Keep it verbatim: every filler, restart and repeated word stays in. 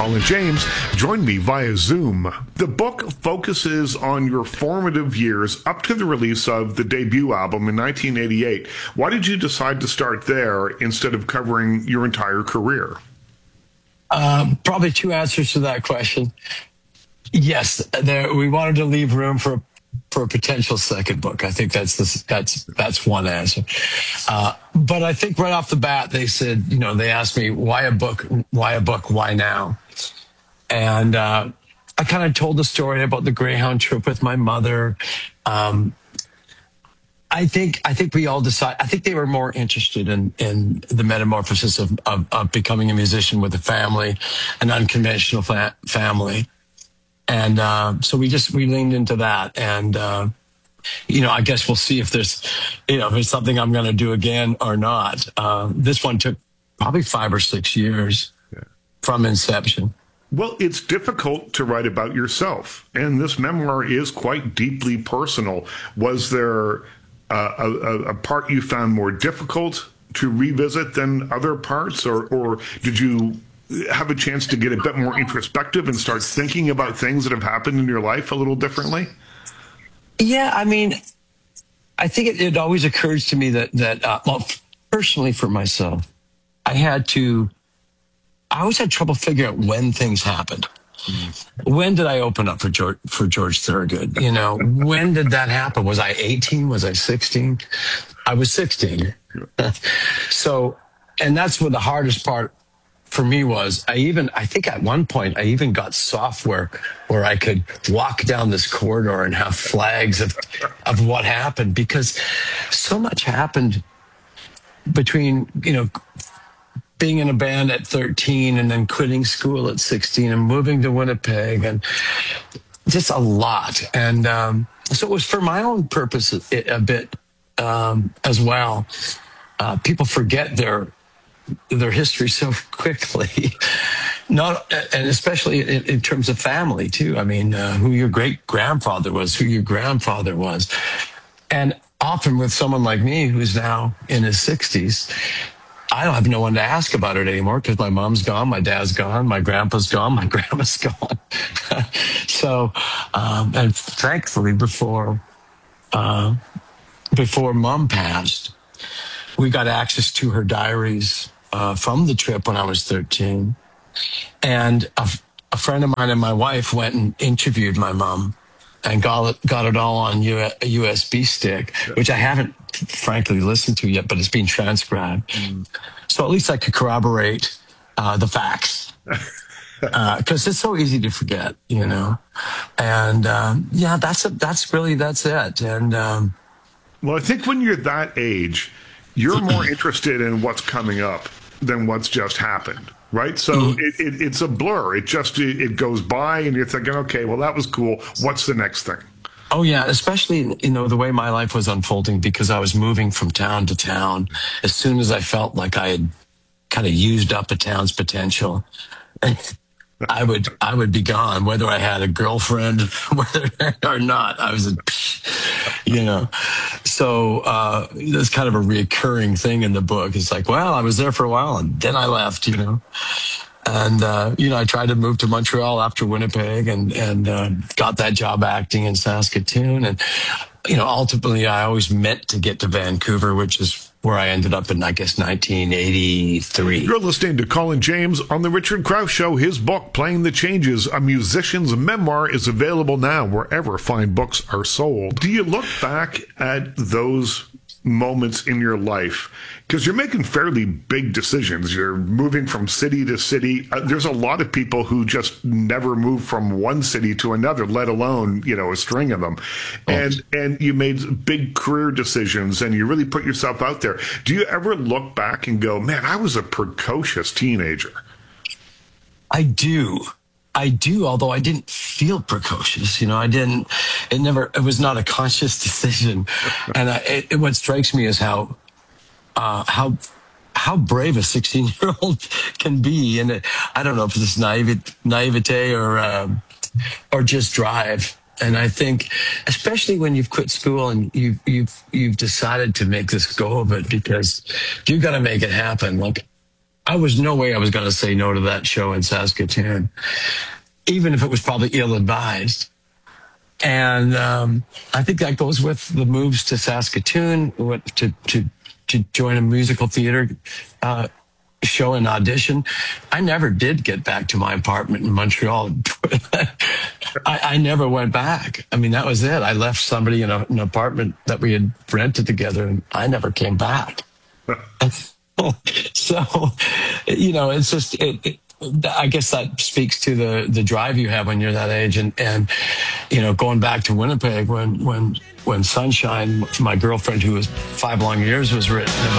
Colin James. Join me via Zoom. The book focuses on your formative years up to the release of the debut album in nineteen eighty-eight. Why did you decide to start there instead of covering your entire career? Uh, probably two answers to that question. Yes, there, we wanted to leave room for for a potential second book. I think that's the, that's that's one answer. Uh, but I think right off the bat, they said, you know, they asked me, why a book? Why a book? Why now? And uh, I kind of told the story about the Greyhound trip with my mother. Um, I think I think we all decided. I think they were more interested in in the metamorphosis of of, of becoming a musician with a family, an unconventional fa- family. And uh, so we just, we leaned into that. And, uh, you know, I guess we'll see if there's, you know, if it's something I'm going to do again or not. Uh, this one took probably five or six years yeah. from inception. Well, it's difficult to write about yourself. And this memoir is quite deeply personal. Was there uh, a, a part you found more difficult to revisit than other parts? Or, or did you have a chance to get a bit more introspective and start thinking about things that have happened in your life a little differently? Yeah, I mean, I think it, it always occurs to me that, that uh, well, personally for myself, I had to, I always had trouble figuring out when things happened. Mm. When did I open up for George, for George Thorogood? You know, when did that happen? Was I eighteen? Was I sixteen? I was sixteen. So, and that's what the hardest part for me was. I even, I think at one point, I even got software where I could walk down this corridor and have flags of, of what happened, because so much happened between, you know, being in a band at thirteen and then quitting school at sixteen and moving to Winnipeg, and just a lot. And um, so it was for my own purpose a, a bit um, as well. Uh, people forget their their history so quickly, not, and especially in, in terms of family too. I mean, uh, who your great grandfather was, who your grandfather was. And often with someone like me, who's now in his sixties, I don't have no one to ask about it anymore, because my mom's gone, my dad's gone, my grandpa's gone, my grandma's gone. So, um, and thankfully before, uh, before mom passed, we got access to her diaries Uh, from the trip when I was thirteen. And a, a friend of mine and my wife went and interviewed my mom and got it, got it all on U, a U S B stick, which I haven't frankly listened to yet, but it's been transcribed. Mm. So at least I could corroborate uh, the facts. Because uh, it's so easy to forget, you know. And um, yeah, that's a, that's really, that's it. And um, well, I think when you're that age, you're more interested in what's coming up than what's just happened, right? So mm-hmm. it, it, it's a blur. It just, it, it goes by and you're thinking, okay, well, that was cool. What's the next thing? Oh, yeah, especially, you know, the way my life was unfolding, because I was moving from town to town. As soon as I felt like I had kind of used up a town's potential, I would I would be gone, whether I had a girlfriend, whether or not. I was, a, you know. So uh, that's kind of a reoccurring thing in the book. It's like, well, I was there for a while and then I left, you know. And, uh, you know, I tried to move to Montreal after Winnipeg and, and uh, got that job acting in Saskatoon. And, you know, ultimately I always meant to get to Vancouver, which is where I ended up in, I guess, nineteen eighty-three. You're listening to Colin James on The Richard Crouse Show. His book, Playing the Changes, A Musician's Memoir, is available now wherever fine books are sold. Do you look back at those moments in your life? Because you're making fairly big decisions. You're moving from city to city. Uh, there's a lot of people who just never move from one city to another, let alone, you know, a string of them. Oh. And and you made big career decisions and you really put yourself out there. Do you ever look back and go, man, I was a precocious teenager? I do. I do, although I didn't feel precocious. You know, I didn't, it never, it was not a conscious decision. And I, it, it, what strikes me is how, uh, how, how brave a sixteen-year-old can be. And it, I don't know if it's naivete, naivete or, um, or just drive. And I think, especially when you've quit school and you've, you've, you've decided to make this go of it, because you got to make it happen. Like, I was no way I was going to say no to that show in Saskatoon, even if it was probably ill-advised. And um, I think that goes with the moves to Saskatoon, went to to to join a musical theater uh, show and audition. I never did get back to my apartment in Montreal. I, I never went back. I mean, that was it. I left somebody in a, an apartment that we had rented together, and I never came back. So, you know, it's just, it, it, I guess that speaks to the, the drive you have when you're that age. And, and, you know, going back to Winnipeg, when, when, when Sunshine, my girlfriend, who was five long years, was written about.